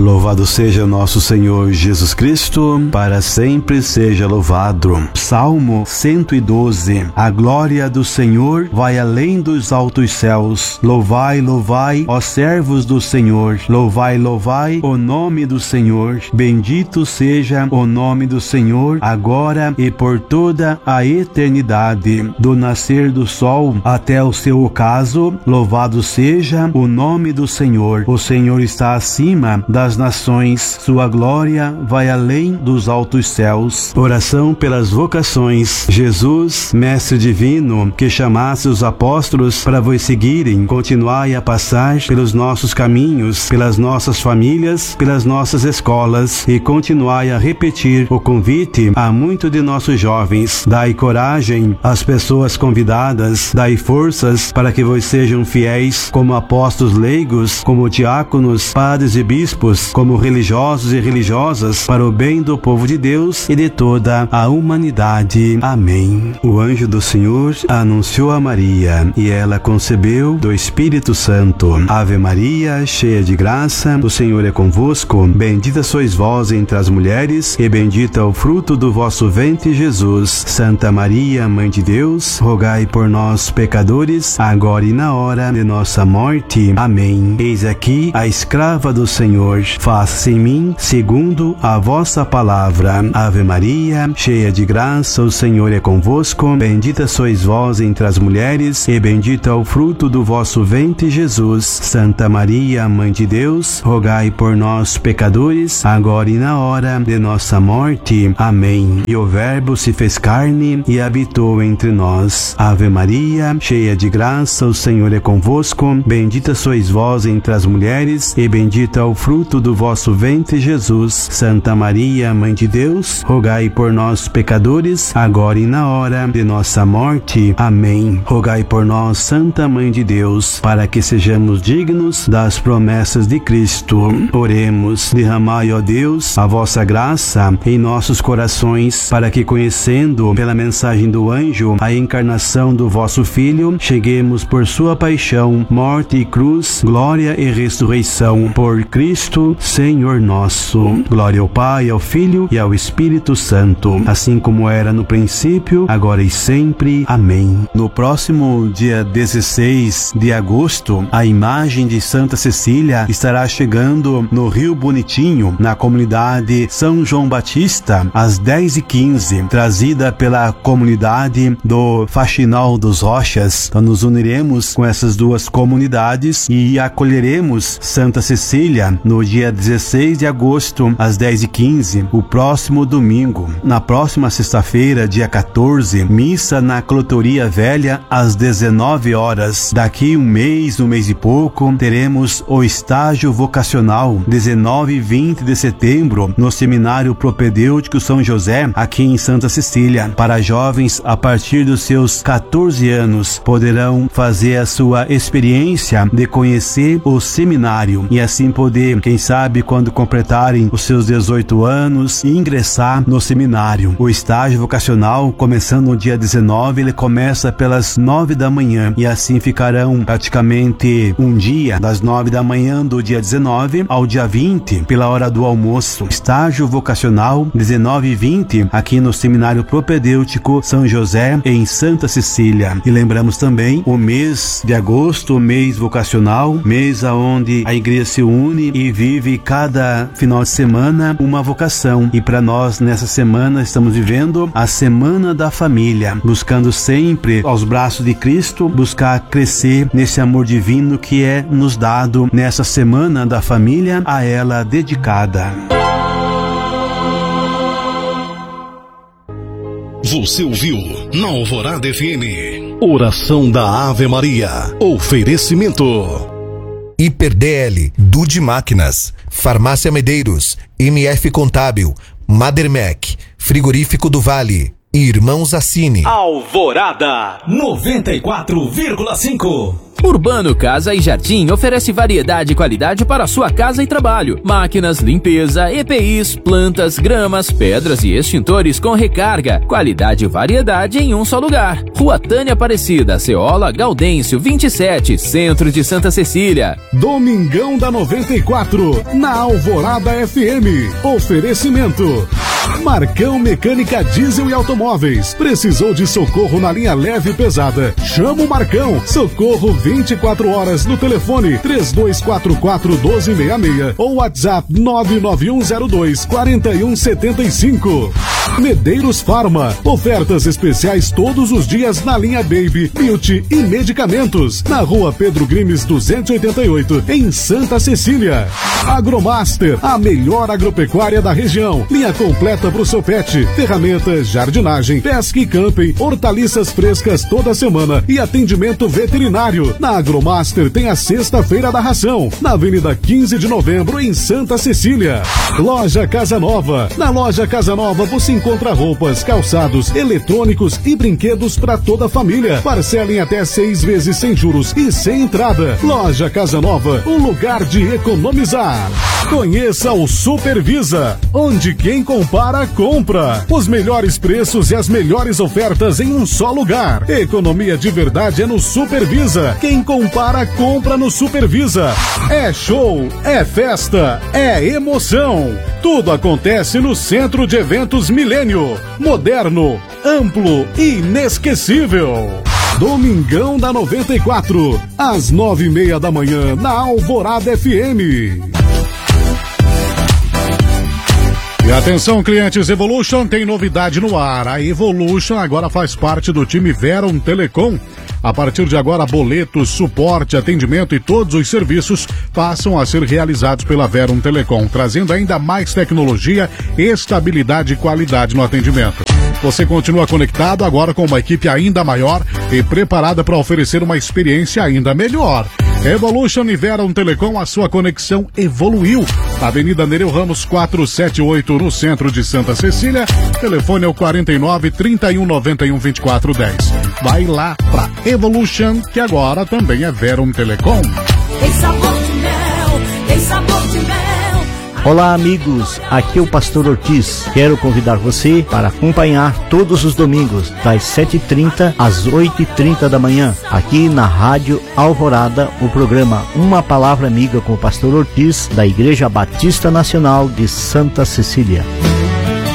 Louvado seja nosso Senhor Jesus Cristo, para sempre seja louvado. Salmo 112. A glória do Senhor vai além dos altos céus. Louvai, louvai, ó servos do Senhor. Louvai, louvai o nome do Senhor. Bendito seja o nome do Senhor, agora e por toda a eternidade. Do nascer do sol até o seu ocaso, louvado seja o nome do Senhor. O Senhor está acima das nações, sua glória vai além dos altos céus. Oração pelas vocações. Jesus, Mestre Divino, que chamasse os apóstolos para vos seguirem, continuai a passar pelos nossos caminhos, pelas nossas famílias, pelas nossas escolas, e continuai a repetir o convite a muitos de nossos jovens. Dai coragem às pessoas convidadas, dai forças para que vos sejam fiéis como apóstolos leigos, como diáconos, padres e bispos, como religiosos e religiosas, para o bem do povo de Deus e de toda a humanidade. Amém. O anjo do Senhor anunciou a Maria, e ela concebeu do Espírito Santo. Ave Maria, cheia de graça, o Senhor é convosco. Bendita sois vós entre as mulheres, e bendito é o fruto do vosso ventre, Jesus. Santa Maria, Mãe de Deus, rogai por nós, pecadores, agora e na hora de nossa morte. Amém. Eis aqui a escrava do Senhor. Faça-se em mim segundo a vossa palavra. Ave Maria, cheia de graça, o Senhor é convosco. Bendita sois vós entre as mulheres, e bendito é o fruto do vosso ventre, Jesus. Santa Maria, Mãe de Deus, rogai por nós, pecadores, agora e na hora de nossa morte. Amém. E o Verbo se fez carne e habitou entre nós. Ave Maria, cheia de graça, o Senhor é convosco. Bendita sois vós entre as mulheres, e bendito é o fruto do vosso ventre, Jesus. Santa Maria, Mãe de Deus, rogai por nós, pecadores, agora e na hora de nossa morte. Amém. Rogai por nós, Santa Mãe de Deus, para que sejamos dignos das promessas de Cristo. Oremos. Derramai, ó Deus, a vossa graça em nossos corações, para que, conhecendo pela mensagem do anjo a encarnação do vosso Filho, cheguemos por sua paixão, morte e cruz, glória e ressurreição. Por Cristo, Senhor nosso. Glória ao Pai, ao Filho e ao Espírito Santo, assim como era no princípio, agora e sempre. Amém. No próximo dia 16 de agosto, a imagem de Santa Cecília estará chegando no Rio Bonitinho, na comunidade São João Batista, às 10h15, trazida pela comunidade do Faxinal dos Rochas. Então nos uniremos com essas duas comunidades e acolheremos Santa Cecília no dia 16 de agosto, às 10h15, o próximo domingo. Na próxima sexta-feira, dia 14, missa na Clotoria Velha, às 19 horas. Daqui um mês e pouco, teremos o estágio vocacional, 19 e 20 de setembro, no Seminário Propedêutico São José, aqui em Santa Cecília. Para jovens a partir dos seus 14 anos, poderão fazer a sua experiência de conhecer o seminário e assim poder, quem sabe, quando completarem os seus 18 anos, ingressar no seminário. O estágio vocacional, começando no dia 19, ele começa pelas 9 da manhã e assim ficarão praticamente um dia, das 9 da manhã do dia 19 ao dia 20, pela hora do almoço. Estágio vocacional, 19 e 20, aqui no Seminário Propedêutico São José, em Santa Cecília. E lembramos também o mês de agosto, o mês vocacional, mês onde a igreja se une e vive cada final de semana uma vocação. E para nós, nessa semana, estamos vivendo a Semana da Família, buscando sempre aos braços de Cristo, buscar crescer nesse amor divino que é nos dado nessa Semana da Família, a ela dedicada. Você ouviu na Alvorada FM, Oração da Ave Maria. Oferecimento HiperDL, Dude Máquinas, Farmácia Medeiros, MF Contábil, Madermec, Frigorífico do Vale, Irmãos Assini. Alvorada 94,5. Urbano Casa e Jardim oferece variedade e qualidade para sua casa e trabalho. Máquinas, limpeza, EPIs, plantas, gramas, pedras e extintores com recarga. Qualidade e variedade em um só lugar. Rua Tânia Aparecida, Ceola, Gaudêncio, 27, Centro de Santa Cecília. Domingão da 94, na Alvorada FM. Oferecimento: Marcão Mecânica Diesel e Automóveis. Precisou de socorro na linha leve e pesada? Chama o Marcão. Socorro 24 horas no telefone 3244-1266 ou WhatsApp 99102-4175. Medeiros Farma. Ofertas especiais todos os dias na linha Baby, Beauty e Medicamentos. Na rua Pedro Grimes 288, em Santa Cecília. Agromaster, a melhor agropecuária da região. Linha completa para o seu pet. Ferramentas, jardinagem, pesca e camping, hortaliças frescas toda semana e atendimento veterinário. Na Agromaster tem a Sexta-feira da Ração, na Avenida 15 de Novembro, em Santa Cecília. Loja Casa Nova. Na Loja Casa Nova você encontra roupas, calçados, eletrônicos e brinquedos para toda a família. Parcela em até 6 vezes sem juros e sem entrada. Loja Casa Nova, um lugar de economizar. Conheça o Supervisa, onde quem compara, compra. Os melhores preços e as melhores ofertas em um só lugar. Economia de verdade é no Supervisa. Quem compara, compra no Supervisa. É show, é festa, é emoção. Tudo acontece no Centro de Eventos Milênio. Moderno, amplo e inesquecível. Domingão da 94, às 9:30 da manhã, na Alvorada FM. E atenção, clientes Evolution, tem novidade no ar. A Evolution agora faz parte do time Verum Telecom. A partir de agora, boletos, suporte, atendimento e todos os serviços passam a ser realizados pela Verum Telecom, trazendo ainda mais tecnologia, estabilidade e qualidade no atendimento. Você continua conectado agora com uma equipe ainda maior e preparada para oferecer uma experiência ainda melhor. Evolution e Verum Telecom, a sua conexão evoluiu. Avenida Nereu Ramos 478, no centro de Santa Cecília. Telefone é o 49 31 91 24 10. Vai lá pra Evolution, que agora também é Verum Telecom. Tem sabor de mel, tem sabor de mel. Olá amigos, aqui é o Pastor Ortiz. Quero convidar você para acompanhar todos os domingos das 7h30 às 8h30 da manhã, aqui na Rádio Alvorada, o programa Uma Palavra Amiga com o Pastor Ortiz, da Igreja Batista Nacional de Santa Cecília.